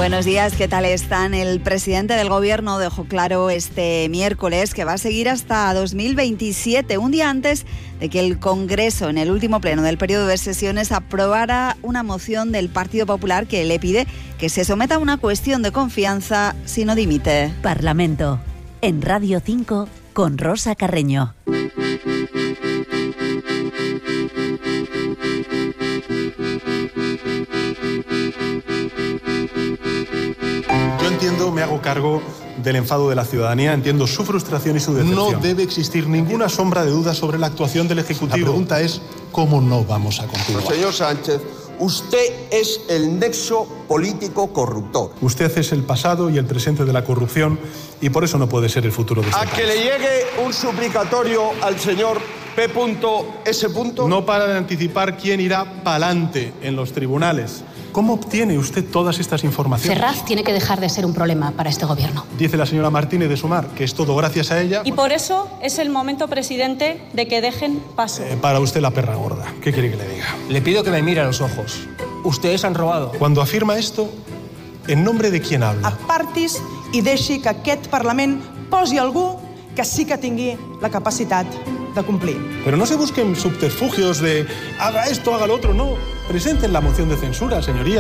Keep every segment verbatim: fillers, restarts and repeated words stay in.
Buenos días, ¿qué tal están? El presidente del gobierno dejó claro este miércoles que va a seguir hasta dos mil veintisiete, un día antes de que el Congreso, en el último pleno del periodo de sesiones, aprobara una moción del Partido Popular que le pide que se someta a una cuestión de confianza si no dimite. Parlamento, en Radio cinco, con Rosa Carreño. Yo entiendo, me hago cargo del enfado de la ciudadanía, entiendo su frustración y su decepción. No debe existir ninguna sombra de duda sobre la actuación del Ejecutivo. La pregunta es, ¿cómo no vamos a continuar? Señor Sánchez, usted es el nexo político corruptor. Usted es el pasado y el presente de la corrupción y por eso no puede ser el futuro de este país. ¿A que le llegue un suplicatorio al señor P S? No para de anticipar quién irá pa'lante en los tribunales. ¿Cómo obtiene usted todas estas informaciones? Ferraz tiene que dejar de ser un problema para este gobierno. Dice la señora Martínez de Sumar que es todo gracias a ella. Y por eso es el momento, presidente, de que dejen paso. Eh, para usted la perra gorda. ¿Qué quiere que le diga? Le pido que me mire a los ojos. Ustedes han robado. Cuando afirma esto, ¿en nombre de quién habla? Apartis i deixi que aquest Parlament posi algú que sí que tingui la capacitat de cumplir. Pero no se busquen subterfugios de haga esto, haga lo otro, no. Presenten la moción de censura, señoría.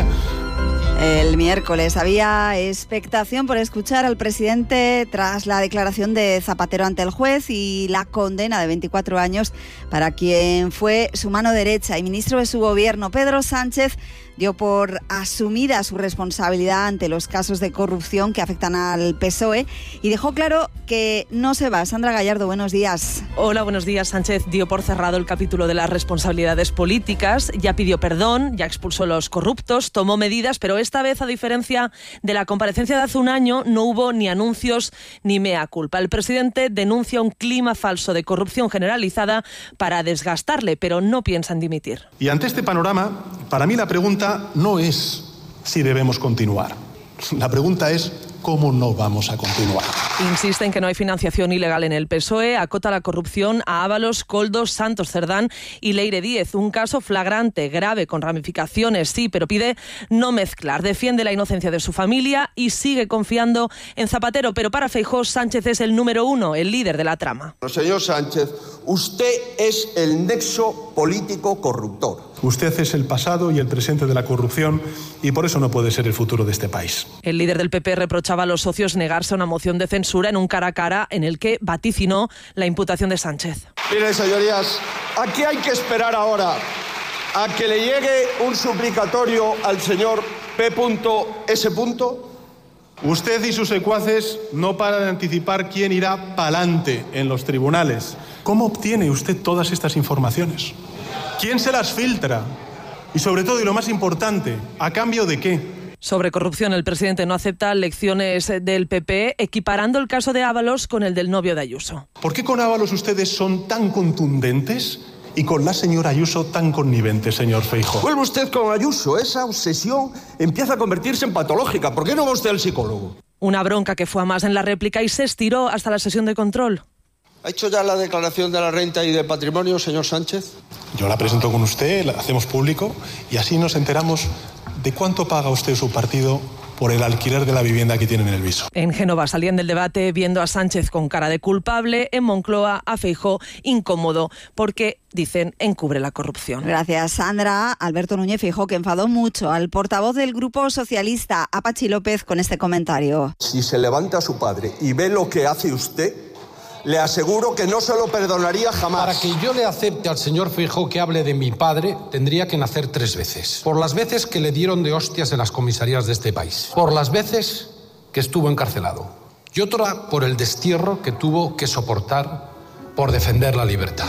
El miércoles había expectación por escuchar al presidente tras la declaración de Zapatero ante el juez y la condena de veinticuatro años para quien fue su mano derecha y ministro de su gobierno. Pedro Sánchez dio por asumida su responsabilidad ante los casos de corrupción que afectan al P S O E y dejó claro que no se va. Sandra Gallardo, buenos días. Hola, buenos días. Sánchez dio por cerrado el capítulo de las responsabilidades políticas, ya pidió perdón, ya expulsó a los corruptos, tomó medidas, pero esta vez, a diferencia de la comparecencia de hace un año, no hubo ni anuncios ni mea culpa. El presidente denuncia un clima falso de corrupción generalizada para desgastarle, pero no piensa en dimitir. Y ante este panorama, para mí la pregunta no es si debemos continuar. La pregunta es ¿cómo no vamos a continuar? Insiste en que no hay financiación ilegal en el P S O E, acota la corrupción a Ábalos, Koldo, Santos Cerdán y Leire Díez. Un caso flagrante, grave, con ramificaciones, sí, pero pide no mezclar. Defiende la inocencia de su familia y sigue confiando en Zapatero. Pero para Feijóo, Sánchez es el número uno, el líder de la trama. Señor Sánchez, usted es el nexo político corruptor. Usted es el pasado y el presente de la corrupción y por eso no puede ser el futuro de este país. El líder del P P reprochaba a los socios negarse a una moción de censura en un cara a cara en el que vaticinó la imputación de Sánchez. Miren, señorías, ¿a qué hay que esperar ahora? ¿A que le llegue un suplicatorio al señor P S? Usted y sus secuaces no paran de anticipar quién irá pa'lante en los tribunales. ¿Cómo obtiene usted todas estas informaciones? ¿Quién se las filtra? Y sobre todo, y lo más importante, ¿a cambio de qué? Sobre corrupción, el presidente no acepta lecciones del P P, equiparando el caso de Ábalos con el del novio de Ayuso. ¿Por qué con Ábalos ustedes son tan contundentes y con la señora Ayuso tan conniventes, señor Feijóo? Vuelve usted con Ayuso, esa obsesión empieza a convertirse en patológica. ¿Por qué no va usted al psicólogo? Una bronca que fue a más en la réplica y se estiró hasta la sesión de control. ¿Ha hecho ya la declaración de la renta y de patrimonio, señor Sánchez? Yo la presento con usted, la hacemos público y así nos enteramos de cuánto paga usted o su partido por el alquiler de la vivienda que tienen en el Viso. En Génova salían del debate viendo a Sánchez con cara de culpable, en Moncloa a Feijóo incómodo porque, dicen, encubre la corrupción. Gracias, Sandra. Alberto Núñez Feijóo, que enfadó mucho al portavoz del Grupo Socialista, a Patxi López, con este comentario. Si se levanta su padre y ve lo que hace usted, le aseguro que no se lo perdonaría jamás. Para que yo le acepte al señor Feijóo que hable de mi padre, tendría que nacer tres veces. Por las veces que le dieron de hostias en las comisarías de este país. Por las veces que estuvo encarcelado. Y otra por el destierro que tuvo que soportar por defender la libertad.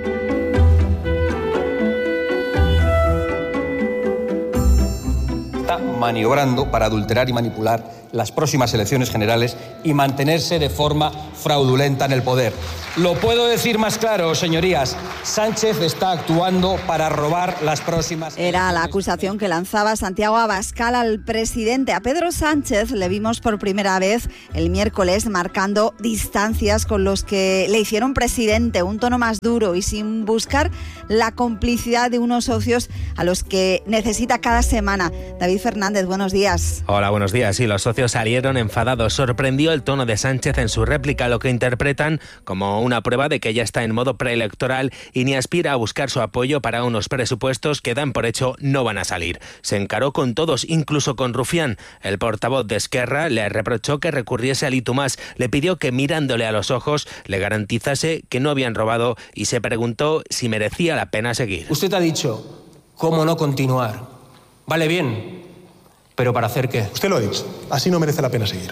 Está maniobrando para adulterar y manipular las próximas elecciones generales y mantenerse de forma fraudulenta en el poder. Lo puedo decir más claro, señorías. Sánchez está actuando para robar las próximas... Era la acusación que lanzaba Santiago Abascal al presidente. A Pedro Sánchez le vimos por primera vez el miércoles marcando distancias con los que le hicieron presidente, un tono más duro y sin buscar la complicidad de unos socios a los que necesita cada semana. David David Fernández, buenos días. Hola, buenos días. Sí, los socios salieron enfadados. Sorprendió el tono de Sánchez en su réplica, lo que interpretan como una prueba de que ya está en modo preelectoral y ni aspira a buscar su apoyo para unos presupuestos que dan por hecho no van a salir. Se encaró con todos, incluso con Rufián. El portavoz de Esquerra le reprochó que recurriese al I T U más, le pidió que mirándole a los ojos le garantizase que no habían robado y se preguntó si merecía la pena seguir. Usted ha dicho, ¿cómo no continuar? Vale bien, pero ¿para hacer qué? Usted lo ha dicho, así no merece la pena seguir.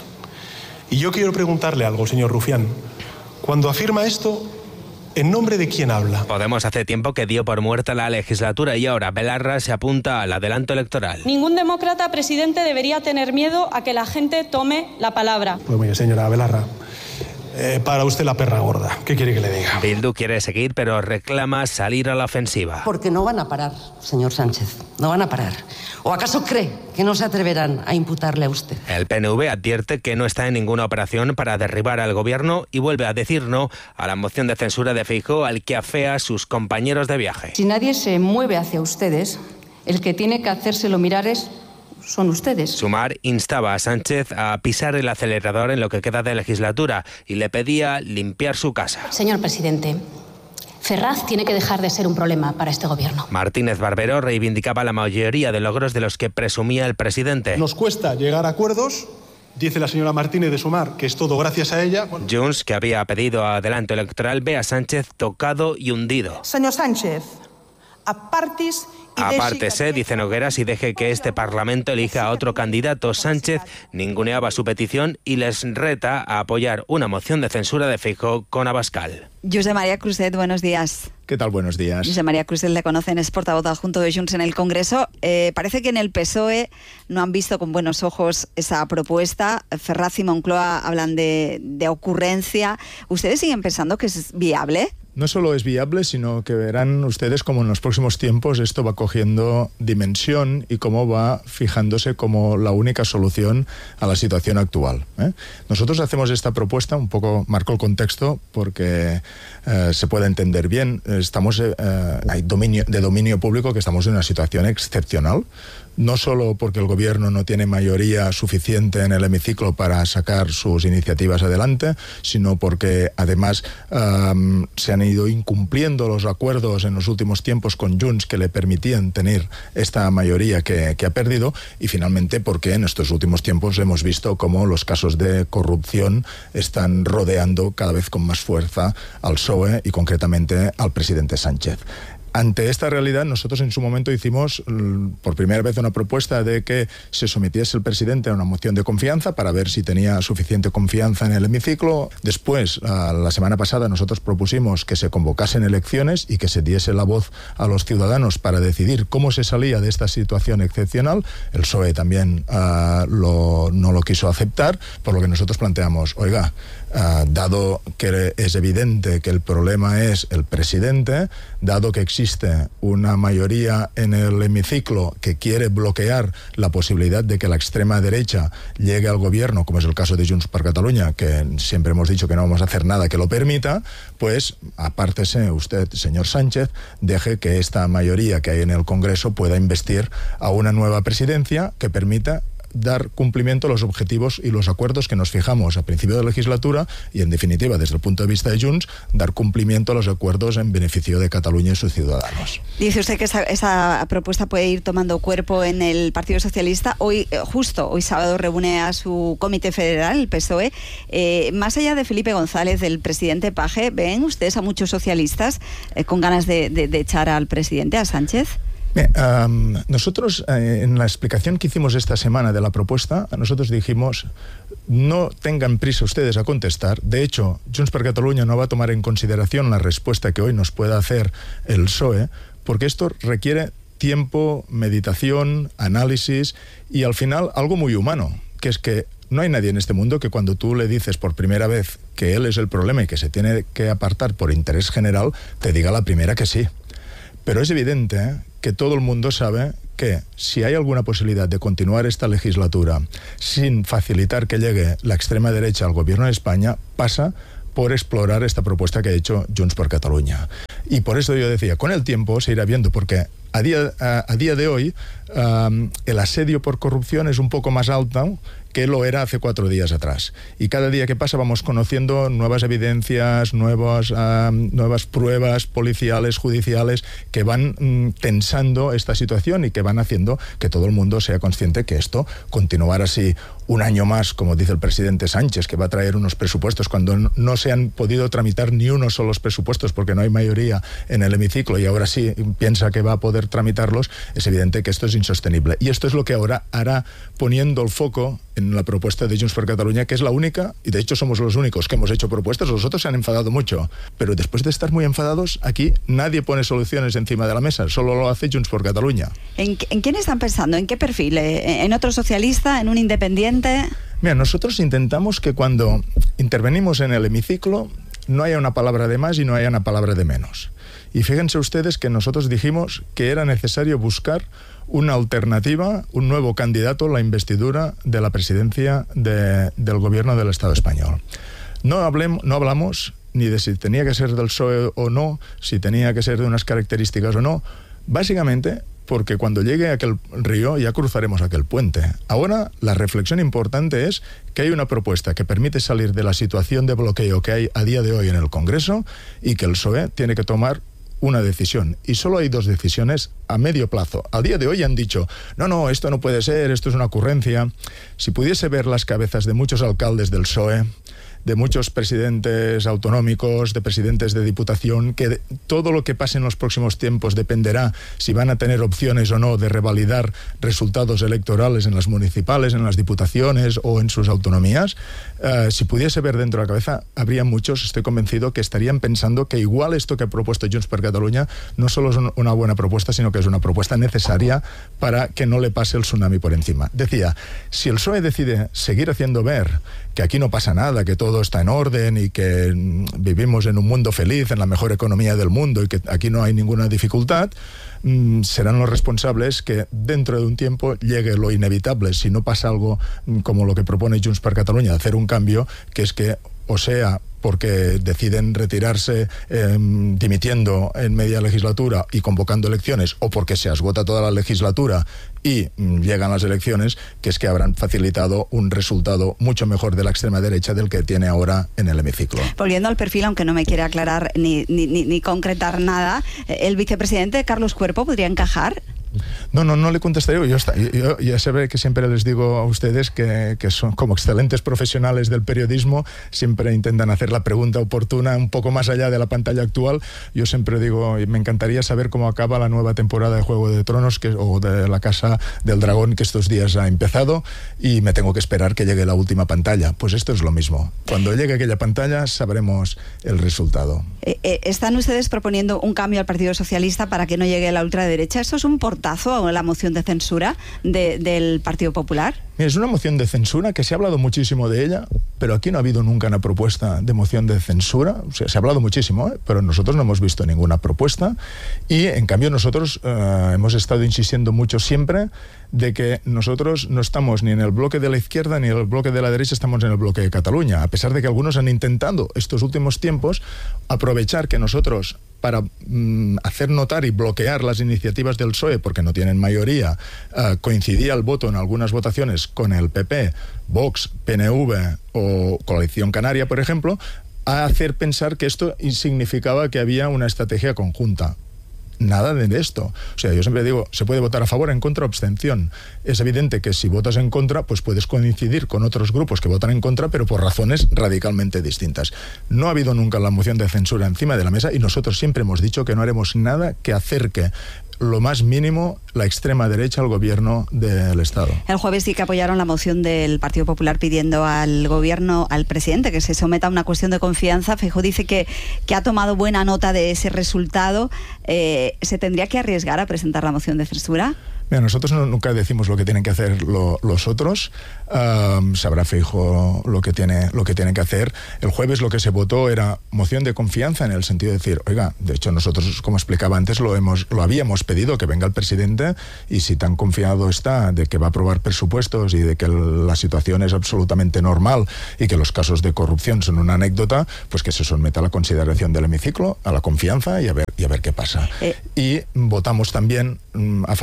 Y yo quiero preguntarle algo, señor Rufián. Cuando afirma esto, ¿en nombre de quién habla? Podemos hace tiempo que dio por muerta la legislatura y ahora Belarra se apunta al adelanto electoral. Ningún demócrata, presidente, debería tener miedo a que la gente tome la palabra. Pues mire, señora Belarra, eh, para usted la perra gorda. ¿Qué quiere que le diga? Bildu quiere seguir, pero reclama salir a la ofensiva. Porque no van a parar, señor Sánchez, no van a parar. ¿O acaso cree que no se atreverán a imputarle a usted? El P N V advierte que no está en ninguna operación para derribar al gobierno y vuelve a decir no a la moción de censura de Feijóo, al que afea a sus compañeros de viaje. Si nadie se mueve hacia ustedes, el que tiene que hacérselo mirar es... son ustedes. Sumar instaba a Sánchez a pisar el acelerador en lo que queda de legislatura y le pedía limpiar su casa. Señor presidente, Ferraz tiene que dejar de ser un problema para este gobierno. Martínez Barbero reivindicaba la mayoría de logros de los que presumía el presidente. Nos cuesta llegar a acuerdos. Dice la señora Martínez de Sumar que es todo gracias a ella. Bueno. Junts, que había pedido adelanto electoral, ve a Sánchez tocado y hundido. Señor Sánchez, apartis... Apártese, dice Nogueras, y deje que este Parlamento elija a otro candidato. Sánchez ninguneaba su petición y les reta a apoyar una moción de censura de Feijóo con Abascal. Josep María Cruzet, buenos días. ¿Qué tal? Buenos días. Josep María Cruzet le conocen, es portavoz adjunto de Junts en el Congreso. Eh, parece que en el P S O E no han visto con buenos ojos esa propuesta. Ferraz y Moncloa hablan de, de ocurrencia. ¿Ustedes siguen pensando que es viable? No solo es viable, sino que verán ustedes cómo en los próximos tiempos esto va cogiendo dimensión y cómo va fijándose como la única solución a la situación actual, ¿eh? Nosotros hacemos esta propuesta, un poco marco el contexto porque eh, se puede entender bien. Estamos, eh, hay dominio, de dominio público que estamos en una situación excepcional. No solo porque el gobierno no tiene mayoría suficiente en el hemiciclo para sacar sus iniciativas adelante, sino porque además um, se han ido incumpliendo los acuerdos en los últimos tiempos con Junts que le permitían tener esta mayoría que, que ha perdido, y finalmente porque en estos últimos tiempos hemos visto cómo los casos de corrupción están rodeando cada vez con más fuerza al P S O E y concretamente al presidente Sánchez. Ante esta realidad, nosotros en su momento hicimos por primera vez una propuesta de que se sometiese el presidente a una moción de confianza para ver si tenía suficiente confianza en el hemiciclo. Después, la semana pasada, nosotros propusimos que se convocasen elecciones y que se diese la voz a los ciudadanos para decidir cómo se salía de esta situación excepcional. El P S O E también uh, lo, no lo quiso aceptar, por lo que nosotros planteamos, oiga, Uh, dado que es evidente que el problema es el presidente, dado que existe una mayoría en el hemiciclo que quiere bloquear la posibilidad de que la extrema derecha llegue al gobierno, como es el caso de Junts per Catalunya, que siempre hemos dicho que no vamos a hacer nada que lo permita, pues apártese usted, señor Sánchez, deje que esta mayoría que hay en el Congreso pueda investir a una nueva presidencia que permita dar cumplimiento a los objetivos y los acuerdos que nos fijamos a principio de legislatura y, en definitiva, desde el punto de vista de Junts, dar cumplimiento a los acuerdos en beneficio de Cataluña y sus ciudadanos. Dice usted que esa, esa propuesta puede ir tomando cuerpo en el Partido Socialista. Hoy, justo hoy sábado, reúne a su comité federal, el P S O E. Eh, más allá de Felipe González, del presidente Page, ¿ven ustedes a muchos socialistas eh, con ganas de, de, de echar al presidente, a Sánchez? Bien, um, nosotros eh, en la explicación que hicimos esta semana de la propuesta, nosotros dijimos, no tengan prisa ustedes a contestar. De hecho, Junts per Catalunya no va a tomar en consideración la respuesta que hoy nos pueda hacer el P S O E, porque esto requiere tiempo, meditación, análisis y al final algo muy humano, que es que no hay nadie en este mundo que cuando tú le dices por primera vez que él es el problema y que se tiene que apartar por interés general, te diga la primera que sí. Pero es evidente ¿eh? que todo el mundo sabe que si hay alguna posibilidad de continuar esta legislatura sin facilitar que llegue la extrema derecha al gobierno de España, pasa por explorar esta propuesta que ha hecho Junts per Catalunya. Y por eso yo decía, con el tiempo se irá viendo, porque a día, a, a día de hoy um, el asedio por corrupción es un poco más alto que lo era hace cuatro días atrás. Y cada día que pasa vamos conociendo nuevas evidencias, nuevas, uh, nuevas pruebas policiales, judiciales, que van mm, tensando esta situación y que van haciendo que todo el mundo sea consciente que esto, continuar así un año más, como dice el presidente Sánchez, que va a traer unos presupuestos cuando no se han podido tramitar ni unos solos presupuestos porque no hay mayoría en el hemiciclo y ahora sí piensa que va a poder tramitarlos, es evidente que esto es insostenible. Y esto es lo que ahora hará poniendo el foco en la propuesta de Junts per Catalunya, que es la única, y de hecho somos los únicos que hemos hecho propuestas. Los otros se han enfadado mucho, pero después de estar muy enfadados, aquí nadie pone soluciones encima de la mesa, solo lo hace Junts per Catalunya. ¿En, en quién están pensando? ¿En qué perfil? ¿En otro socialista? ¿En un independiente? Mira, nosotros intentamos que cuando intervenimos en el hemiciclo no haya una palabra de más y no haya una palabra de menos. Y fíjense ustedes que nosotros dijimos que era necesario buscar una alternativa, un nuevo candidato a la investidura de la presidencia de, del gobierno del Estado español. No, hablem, no hablamos ni de si tenía que ser del P S O E o no, si tenía que ser de unas características o no, básicamente porque cuando llegue aquel río ya cruzaremos aquel puente. Ahora la reflexión importante es que hay una propuesta que permite salir de la situación de bloqueo que hay a día de hoy en el Congreso y que el P S O E tiene que tomar una decisión. Y solo hay dos decisiones a medio plazo. Al día de hoy han dicho, no, no, esto no puede ser, esto es una ocurrencia. Si pudiese ver las cabezas de muchos alcaldes del P S O E, de muchos presidentes autonómicos, de presidentes de diputación, que de, todo lo que pase en los próximos tiempos dependerá si van a tener opciones o no de revalidar resultados electorales en las municipales, en las diputaciones o en sus autonomías. Uh, si pudiese ver dentro de la cabeza, habría muchos, estoy convencido, que estarían pensando que igual esto que ha propuesto Junts per Catalunya no solo es un, una buena propuesta, sino que es una propuesta necesaria para que no le pase el tsunami por encima. Decía, si el P S O E decide seguir haciendo ver que aquí no pasa nada, que todo está en orden y que vivimos en un mundo feliz, en la mejor economía del mundo y que aquí no hay ninguna dificultad, mmm, serán los responsables que dentro de un tiempo llegue lo inevitable, si no pasa algo como lo que propone Junts per Catalunya, hacer un cambio, que es que, o sea, porque deciden retirarse eh, dimitiendo en media legislatura y convocando elecciones, o porque se esgota toda la legislatura y mm, llegan las elecciones, que es que habrán facilitado un resultado mucho mejor de la extrema derecha del que tiene ahora en el hemiciclo. Volviendo al perfil, aunque no me quiere aclarar ni, ni, ni, ni concretar nada, ¿el vicepresidente Carlos Cuerpo podría encajar? No, no, no le contestaré. Yo, yo, yo ya sabré que siempre les digo a ustedes que, que son como excelentes profesionales del periodismo, siempre intentan hacer la pregunta oportuna un poco más allá de la pantalla actual. Yo siempre digo, me encantaría saber cómo acaba la nueva temporada de Juego de Tronos que, o de La Casa del Dragón, que estos días ha empezado, y me tengo que esperar que llegue la última pantalla. Pues esto es lo mismo. Cuando llegue aquella pantalla sabremos el resultado. Eh, eh, ¿Están ustedes proponiendo un cambio al Partido Socialista para que no llegue la ultraderecha? ¿Esto es un portazo a la moción de censura de, del Partido Popular? Mira, es una moción de censura que se ha hablado muchísimo de ella, pero aquí no ha habido nunca una propuesta de moción de censura. O sea, se ha hablado muchísimo, ¿eh? Pero nosotros no hemos visto ninguna propuesta y en cambio nosotros uh, hemos estado insistiendo mucho siempre de que nosotros no estamos ni en el bloque de la izquierda ni en el bloque de la derecha, estamos en el bloque de Cataluña, a pesar de que algunos han intentado estos últimos tiempos aprovechar que nosotros, para mm, hacer notar y bloquear las iniciativas del P S O E porque no tienen mayoría, uh, coincidía el voto en algunas votaciones con el P P, Vox, P N V o Coalición Canaria, por ejemplo, a hacer pensar que esto significaba que había una estrategia conjunta. Nada de esto. O sea, yo siempre digo, se puede votar a favor, en contra o abstención. Es evidente que si votas en contra, pues puedes coincidir con otros grupos que votan en contra, pero por razones radicalmente distintas. No ha habido nunca la moción de censura encima de la mesa y nosotros siempre hemos dicho que no haremos nada que acerque lo más mínimo la extrema derecha al gobierno del Estado. El jueves sí que apoyaron la moción del Partido Popular pidiendo al gobierno, al presidente, que se someta a una cuestión de confianza. Feijóo dice que, que ha tomado buena nota de ese resultado. Eh, ¿Se tendría que arriesgar a presentar la moción de censura? Mira, nosotros no, nunca decimos lo que tienen que hacer lo, los otros. Um, sabrá Feijóo lo que tiene lo que tienen que hacer. El jueves lo que se votó era moción de confianza, en el sentido de decir, oiga, de hecho nosotros, como explicaba antes, lo hemos lo habíamos pedido, que venga el presidente, y si tan confiado está de que va a aprobar presupuestos y de que la situación es absolutamente normal y que los casos de corrupción son una anécdota, pues que se someta a la consideración del hemiciclo, a la confianza y a ver, y a ver qué pasa. Eh. Y votamos también mm, a favor del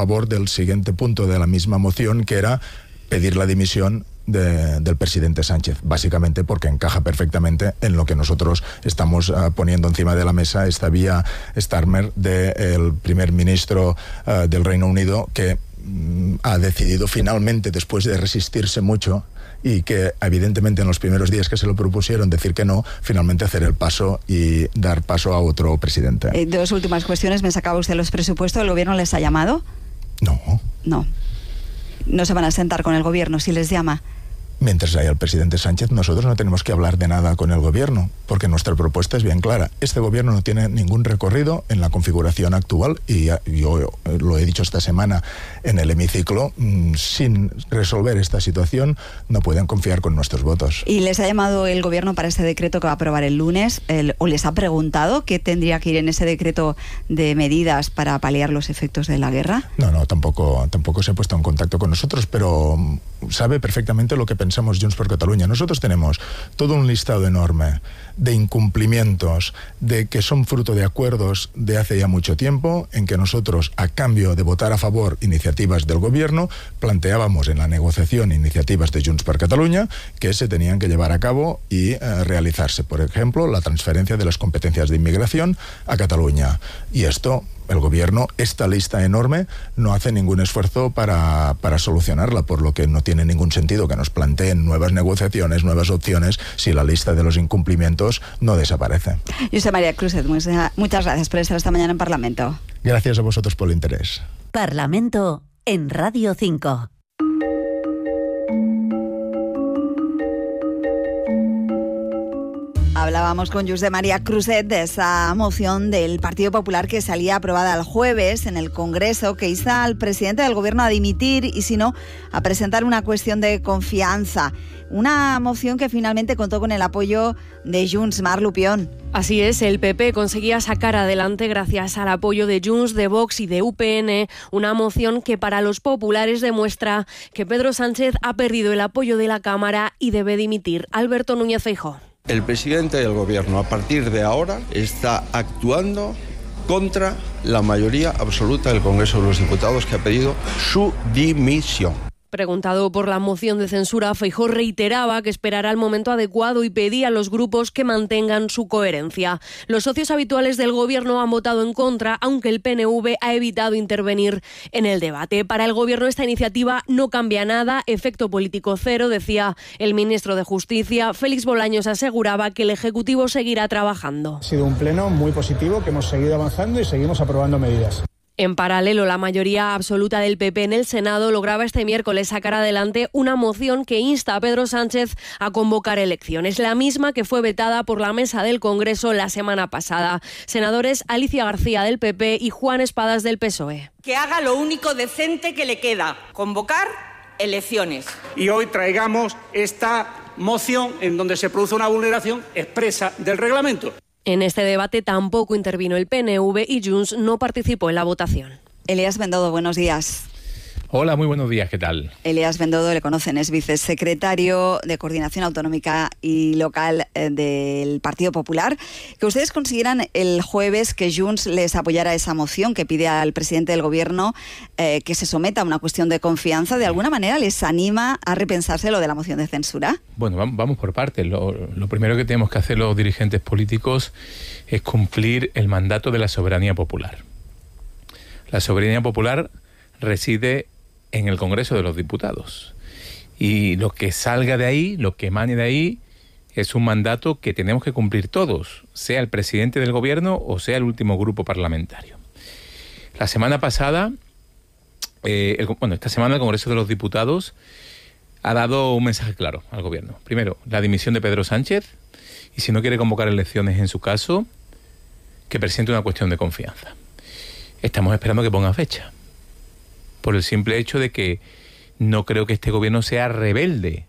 siguiente punto de la misma moción, que era pedir la dimisión De, del presidente Sánchez, básicamente porque encaja perfectamente en lo que nosotros estamos uh, poniendo encima de la mesa, esta vía Starmer del primer ministro uh, del Reino Unido, que um, ha decidido finalmente, después de resistirse mucho y que evidentemente en los primeros días que se lo propusieron decir que no, finalmente hacer el paso y dar paso a otro presidente. Eh, dos últimas cuestiones. Me sacaba usted los presupuestos. ¿El gobierno les ha llamado? No. No. No se van a sentar con el gobierno si les llama. Mientras haya el presidente Sánchez, nosotros no tenemos que hablar de nada con el gobierno, porque nuestra propuesta es bien clara. Este gobierno no tiene ningún recorrido en la configuración actual, y yo lo he dicho esta semana en el hemiciclo, sin resolver esta situación no pueden confiar con nuestros votos. ¿Y les ha llamado el gobierno para ese decreto que va a aprobar el lunes? El, ¿O les ha preguntado qué tendría que ir en ese decreto de medidas para paliar los efectos de la guerra? No, no, tampoco, tampoco se ha puesto en contacto con nosotros, pero sabe perfectamente lo que pensamos Junts per Catalunya. Nosotros tenemos todo un listado enorme de incumplimientos, de que son fruto de acuerdos de hace ya mucho tiempo, en que nosotros, a cambio de votar a favor iniciativas del gobierno, planteábamos en la negociación iniciativas de Junts per Catalunya que se tenían que llevar a cabo y eh, realizarse. Por ejemplo, la transferencia de las competencias de inmigración a Cataluña. Y esto, el gobierno, esta lista enorme, no hace ningún esfuerzo para, para solucionarla, por lo que no tiene ningún sentido que nos planteen nuevas negociaciones, nuevas opciones, si la lista de los incumplimientos no desaparece. Josep María Cruzet, muchas gracias por estar esta mañana en Parlamento. Gracias a vosotros por el interés. Parlamento en Radio cinco. Hablábamos con Josep María Cruzet de esa moción del Partido Popular que salía aprobada el jueves en el Congreso, que insta al presidente del Gobierno a dimitir y, si no, a presentar una cuestión de confianza. Una moción que finalmente contó con el apoyo de Junts. Mar Lupión. Así es, el P P conseguía sacar adelante, gracias al apoyo de Junts, de Vox y de U P N, una moción que para los populares demuestra que Pedro Sánchez ha perdido el apoyo de la Cámara y debe dimitir. Alberto Núñez Feijóo. El presidente del gobierno, a partir de ahora, está actuando contra la mayoría absoluta del Congreso de los Diputados, que ha pedido su dimisión. Preguntado por la moción de censura, Feijóo reiteraba que esperará el momento adecuado y pedía a los grupos que mantengan su coherencia. Los socios habituales del gobierno han votado en contra, aunque el P N V ha evitado intervenir en el debate. Para el gobierno esta iniciativa no cambia nada, efecto político cero, decía el ministro de Justicia. Félix Bolaños aseguraba que el Ejecutivo seguirá trabajando. Ha sido un pleno muy positivo, que hemos seguido avanzando y seguimos aprobando medidas. En paralelo, la mayoría absoluta del P P en el Senado lograba este miércoles sacar adelante una moción que insta a Pedro Sánchez a convocar elecciones, la misma que fue vetada por la mesa del Congreso la semana pasada. Senadores Alicia García del P P y Juan Espadas del P S O E. Que haga lo único decente que le queda, convocar elecciones. Y hoy traigamos esta moción en donde se produce una vulneración expresa del reglamento. En este debate tampoco intervino el P N V y Junts no participó en la votación. Elías Bendodo, buenos días. Hola, muy buenos días, ¿qué tal? Elías Bendodo, le conocen, es vicesecretario de Coordinación Autonómica y Local eh, del Partido Popular. Que ustedes consideran el jueves que Junts les apoyara esa moción que pide al presidente del Gobierno eh, que se someta a una cuestión de confianza, ¿de alguna manera les anima a repensarse lo de la moción de censura? Bueno, vamos por partes. Lo, lo primero que tenemos que hacer los dirigentes políticos es cumplir el mandato de la soberanía popular. La soberanía popular reside en el Congreso de los Diputados. Y lo que salga de ahí, lo que emane de ahí, es un mandato que tenemos que cumplir todos, sea el presidente del gobierno o sea el último grupo parlamentario. La semana pasada, eh, el, bueno, esta semana el Congreso de los Diputados ha dado un mensaje claro al gobierno. Primero, la dimisión de Pedro Sánchez, y si no quiere convocar elecciones en su caso, que presente una cuestión de confianza. Estamos esperando que ponga fecha, por el simple hecho de que no creo que este gobierno sea rebelde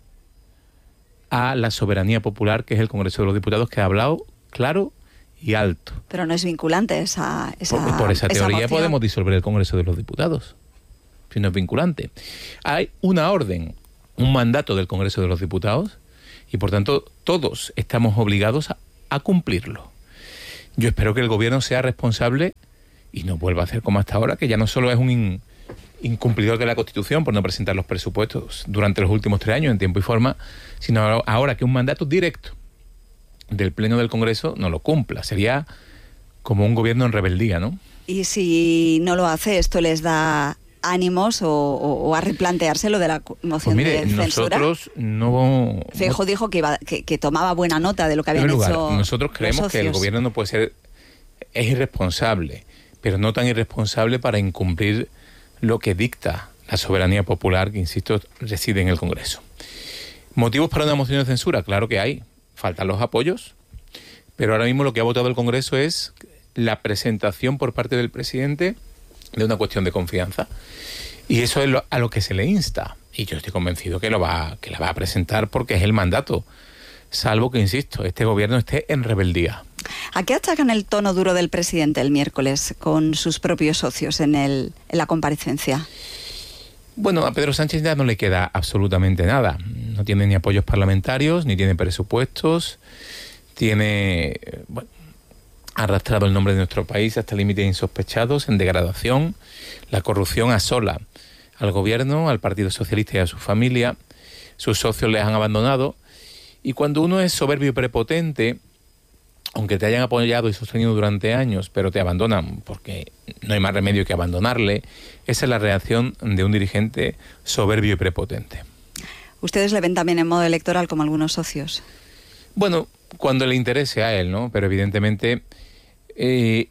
a la soberanía popular, que es el Congreso de los Diputados, que ha hablado claro y alto. Pero no es vinculante esa esa Por, por esa teoría esa podemos disolver el Congreso de los Diputados, si no es vinculante. Hay una orden, un mandato del Congreso de los Diputados, y por tanto todos estamos obligados a, a cumplirlo. Yo espero que el gobierno sea responsable y no vuelva a hacer como hasta ahora, que ya no solo es un in, incumplidor de la Constitución por no presentar los presupuestos durante los últimos tres años en tiempo y forma, sino ahora que un mandato directo del Pleno del Congreso no lo cumpla. Sería como un gobierno en rebeldía, ¿no? Y si no lo hace, ¿esto les da ánimos o, o, o a replantearse lo de la moción pues mire, de censura? Nosotros no... Feijóo dijo que, iba, que, que tomaba buena nota de lo que habían lugar, hecho nosotros creemos que el gobierno no puede ser... Es irresponsable, pero no tan irresponsable para incumplir lo que dicta la soberanía popular, que, insisto, reside en el Congreso. ¿Motivos para una moción de censura? Claro que hay. Faltan los apoyos, pero ahora mismo lo que ha votado el Congreso es la presentación por parte del presidente de una cuestión de confianza. Y eso es lo, a lo que se le insta. Y yo estoy convencido que, lo va, que la va a presentar porque es el mandato. Salvo que, insisto, este gobierno esté en rebeldía. ¿A qué achacan el tono duro del presidente el miércoles con sus propios socios en, el, en la comparecencia? Bueno, a Pedro Sánchez ya no le queda absolutamente nada. No tiene ni apoyos parlamentarios, ni tiene presupuestos. Tiene... Bueno, ha arrastrado el nombre de nuestro país hasta límites insospechados, en degradación. La corrupción asola al gobierno, al Partido Socialista y a su familia. Sus socios les han abandonado. Y cuando uno es soberbio y prepotente, aunque te hayan apoyado y sostenido durante años, pero te abandonan porque no hay más remedio que abandonarle, esa es la reacción de un dirigente soberbio y prepotente. ¿Ustedes le ven también en modo electoral como algunos socios? Bueno, cuando le interese a él, ¿no? Pero evidentemente, eh,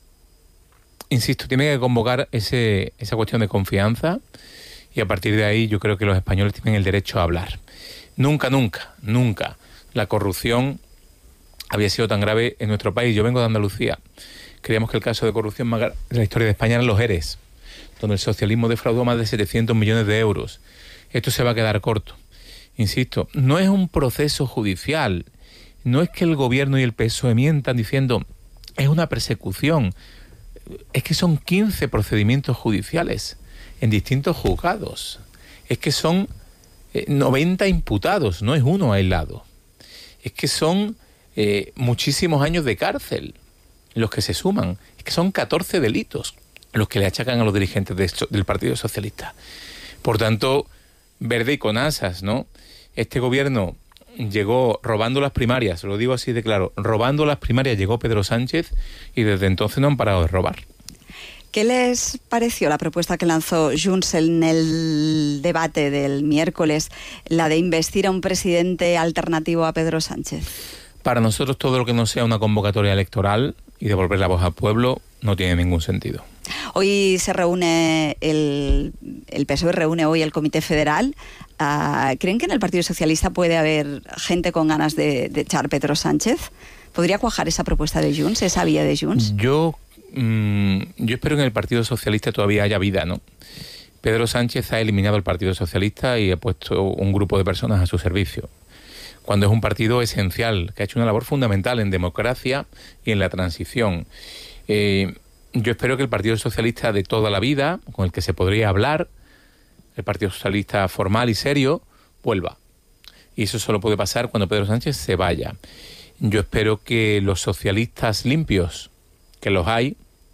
insisto, tiene que convocar ese, esa cuestión de confianza y a partir de ahí yo creo que los españoles tienen el derecho a hablar. Nunca, nunca, nunca la corrupción había sido tan grave en nuestro país. Yo vengo de Andalucía. Creíamos que el caso de corrupción más grave de la historia de España eran los ERES, donde el socialismo defraudó más de setecientos millones de euros. Esto se va a quedar corto. Insisto, no es un proceso judicial, no es que el gobierno y el P S O E mientan diciendo es una persecución. Es que son quince procedimientos judiciales en distintos juzgados. Es que son eh, noventa imputados, no es uno aislado. Es que son eh, muchísimos años de cárcel los que se suman. Es que son catorce delitos los que le achacan a los dirigentes de, del Partido Socialista. Por tanto, verde y con asas, ¿no? Este gobierno llegó robando las primarias, lo digo así de claro, robando las primarias llegó Pedro Sánchez y desde entonces no han parado de robar. ¿Qué les pareció la propuesta que lanzó Junts en el debate del miércoles, la de investir a un presidente alternativo a Pedro Sánchez? Para nosotros todo lo que no sea una convocatoria electoral y devolver la voz al pueblo no tiene ningún sentido. Hoy se reúne, el, el P S O E reúne hoy el Comité Federal. Uh, ¿Creen que en el Partido Socialista puede haber gente con ganas de, de echar a Pedro Sánchez? ¿Podría cuajar esa propuesta de Junts, esa vía de Junts? Yo, mmm, yo espero que en el Partido Socialista todavía haya vida, ¿no? Pedro Sánchez ha eliminado el Partido Socialista y ha puesto un grupo de personas a su servicio, cuando es un partido esencial, que ha hecho una labor fundamental en democracia y en la transición. Eh, yo espero que el Partido Socialista de toda la vida, con el que se podría hablar, el Partido Socialista formal y serio, vuelva. Y eso solo puede pasar cuando Pedro Sánchez se vaya. Yo espero que los socialistas limpios, que los hay,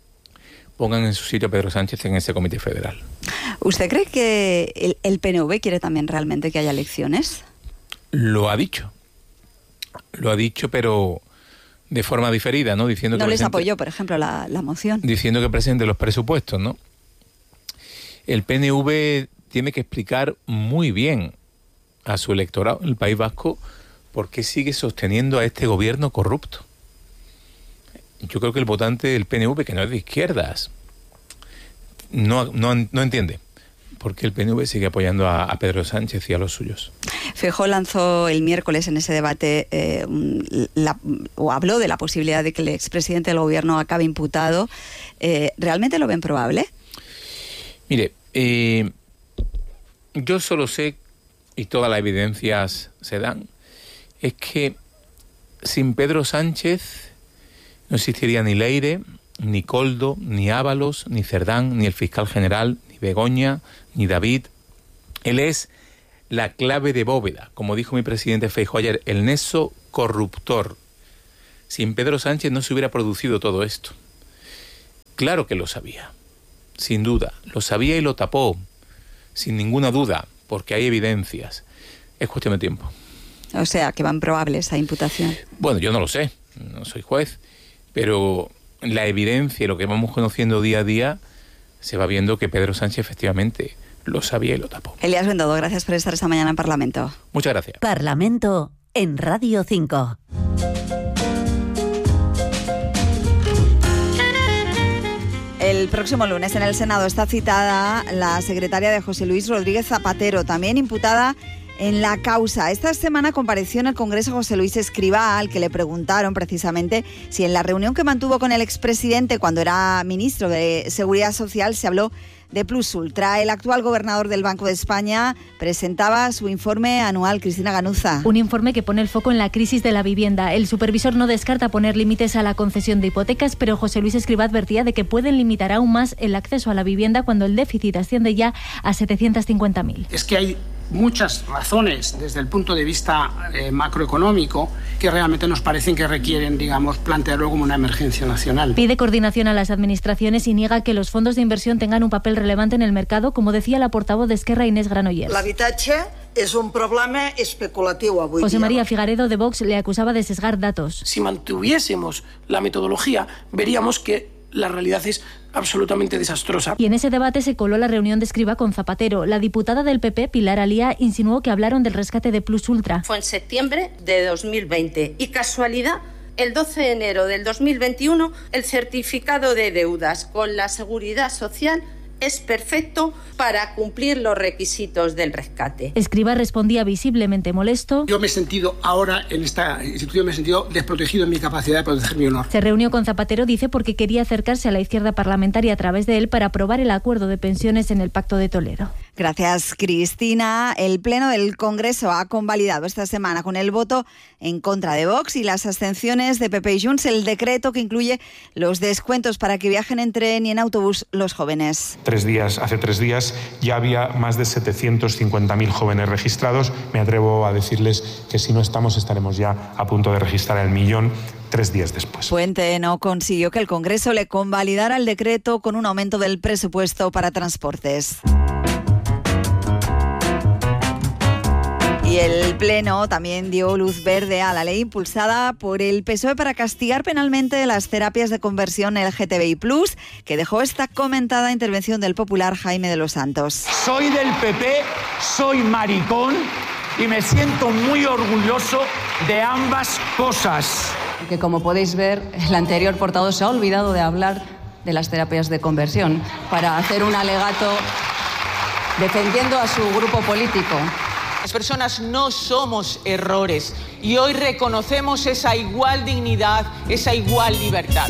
pongan en su sitio a Pedro Sánchez en ese Comité Federal. ¿Usted cree que el, el P N V quiere también realmente que haya elecciones? Lo ha dicho. Lo ha dicho, pero de forma diferida, ¿no? Diciendo no que les presente, apoyó, por ejemplo, la, la moción. Diciendo que presente los presupuestos, ¿no? El P N V tiene que explicar muy bien a su electorado, el País Vasco, por qué sigue sosteniendo a este gobierno corrupto. Yo creo que el votante del P N V, que no es de izquierdas, no, no, no entiende por qué el P N V sigue apoyando a, a Pedro Sánchez y a los suyos. Feijóo lanzó el miércoles en ese debate eh, la, o habló de la posibilidad de que el expresidente del gobierno acabe imputado. Eh, ¿Realmente lo ven probable? Mire, eh, yo solo sé, y todas las evidencias se dan, es que sin Pedro Sánchez no existiría ni Leire, ni Koldo, ni Ábalos, ni Cerdán, ni el fiscal general, ni Begoña, ni David. Él es la clave de bóveda, como dijo mi presidente Feijóo ayer, el nexo corruptor. Sin Pedro Sánchez no se hubiera producido todo esto. Claro que lo sabía. sin duda. Lo sabía y lo tapó, sin ninguna duda, porque hay evidencias. Es cuestión de tiempo. O sea, que van probables esa imputación. Bueno, yo no lo sé, no soy juez, pero la evidencia y lo que vamos conociendo día a día, se va viendo que Pedro Sánchez efectivamente lo sabía y lo tapó. Elías Bendodo, gracias por estar esta mañana en Parlamento. Muchas gracias. Parlamento en Radio cinco. El próximo lunes en el Senado está citada la secretaria de José Luis Rodríguez Zapatero, también imputada en la causa. Esta semana compareció en el Congreso José Luis Escrivá, al que le preguntaron precisamente si en la reunión que mantuvo con el expresidente cuando era ministro de Seguridad Social se habló de Plus Ultra. El actual gobernador del Banco de España presentaba su informe anual. Cristina Ganuza. Un informe que pone el foco en la crisis de la vivienda. El supervisor no descarta poner límites a la concesión de hipotecas, pero José Luis Escrivá advertía de que pueden limitar aún más el acceso a la vivienda cuando el déficit asciende ya a setecientos cincuenta mil. Es que hay muchas razones desde el punto de vista eh, macroeconómico que realmente nos parecen que requieren, digamos, plantearlo como una emergencia nacional. Pide coordinación a las administraciones y niega que los fondos de inversión tengan un papel relevante en el mercado, como decía la portavoz de Esquerra, Inés Granollers. L'habitatge és un problema especulatiu avui José dia. María Figaredo de Vox le acusaba de sesgar datos. Si mantuviésemos la metodología, veríamos que la realidad es absolutamente desastrosa. Y en ese debate se coló la reunión de Escrivá con Zapatero. La diputada del P P, Pilar Alía, insinuó que hablaron del rescate de Plus Ultra. Fue en septiembre de dos mil veinte y casualidad, el doce de enero del dos mil veintiuno, el certificado de deudas con la Seguridad Social es perfecto para cumplir los requisitos del rescate. Escrivá respondía visiblemente molesto. Yo me he sentido ahora en esta institución, me he sentido desprotegido en mi capacidad de proteger mi honor. Se reunió con Zapatero, dice, porque quería acercarse a la izquierda parlamentaria a través de él para aprobar el acuerdo de pensiones en el Pacto de Toledo. Gracias, Cristina. El Pleno del Congreso ha convalidado esta semana con el voto en contra de Vox y las abstenciones de P P y Junts el decreto que incluye los descuentos para que viajen en tren y en autobús los jóvenes. Tres días, hace tres días ya había más de setecientos cincuenta mil jóvenes registrados. Me atrevo a decirles que si no estamos, estaremos ya a punto de registrar el millón tres días después. Puente no consiguió que el Congreso le convalidara el decreto con un aumento del presupuesto para transportes. Y el Pleno también dio luz verde a la ley impulsada por el P S O E para castigar penalmente las terapias de conversión L G T B I plus, que dejó esta comentada intervención del popular Jaime de los Santos. Soy del P P, soy maricón y me siento muy orgulloso de ambas cosas. Que como podéis ver, el anterior portavoz se ha olvidado de hablar de las terapias de conversión para hacer un alegato defendiendo a su grupo político. Las personas no somos errores y hoy reconocemos esa igual dignidad, esa igual libertad.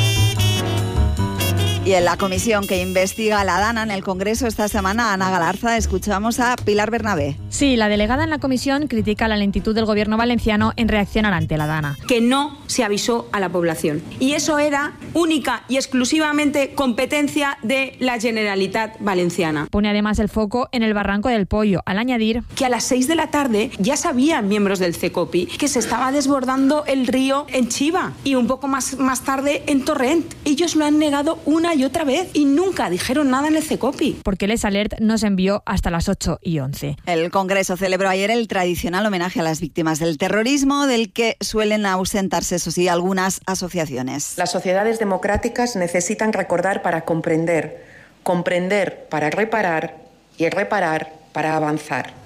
Y en la comisión que investiga la DANA en el Congreso esta semana, Ana Galarza, escuchamos a Pilar Bernabé. Sí, la delegada en la comisión critica la lentitud del gobierno valenciano en reaccionar ante la DANA. Que no se avisó a la población. Y eso era única y exclusivamente competencia de la Generalitat Valenciana. Pone además el foco en el Barranco del Pollo, al añadir que a las seis de la tarde ya sabían miembros del CECOPI que se estaba desbordando el río en Chiva y un poco más, más tarde en Torrent. Ellos lo han negado una y otra vez y nunca dijeron nada en el CECOPI. Porque el alert nos envió hasta las ocho y once. El Congreso celebró ayer el tradicional homenaje a las víctimas del terrorismo, del que suelen ausentarse, eso sí, algunas asociaciones. Las sociedades democráticas necesitan recordar para comprender, comprender para reparar y reparar para avanzar.